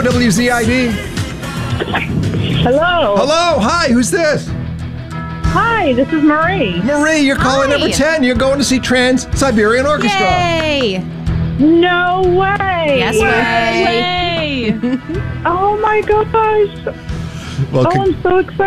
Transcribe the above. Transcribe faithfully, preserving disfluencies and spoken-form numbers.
W Z I D. Hello. Hello. Hi. Who's this? Hi, this is Marie. Marie, you're calling Hi. number ten. You're going to see Trans-Siberian Orchestra. Yay! No way. Yes way! Oh my gosh. Well, Oh, con- I'm so excited.